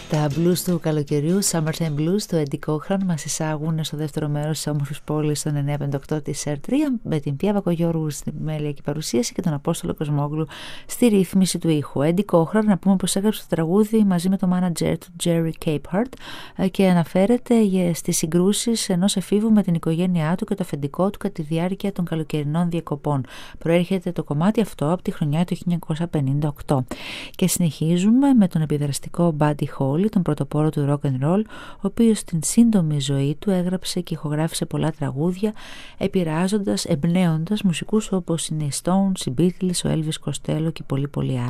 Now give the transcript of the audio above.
Τα blues του καλοκαιριού, Summertime Blues του Eddie Cochran, μας εισάγουν στο δεύτερο μέρος της όμορφης πόλης των 958 της ΕΡΤ3 με την Πία Βακογιώργου στην μέλεια παρουσίαση και τον Απόστολο Κοσμόγλου στη ρύθμιση του ήχου. Eddie Cochran, να πούμε πως έγραψε το τραγούδι μαζί με το manager του Jerry Capehart και αναφέρεται στις συγκρούσεις ενός εφήβου με την οικογένειά του και το αφεντικό του κατά τη διάρκεια των καλοκαιρινών διακοπών. Προέρχεται το κομμάτι αυτό από τη χρονιά του 1958. Και συνεχίζουμε με τον επιδραστικό Buddy Holly, τον πρωτοπόρο του rock and roll, ο οποίος στην σύντομη ζωή του έγραψε και ηχογράφησε πολλά τραγούδια, εμπνέοντας μουσικούς όπως είναι οι Stones, οι Beatles, ο Elvis Costello και πολλοί άλλοι.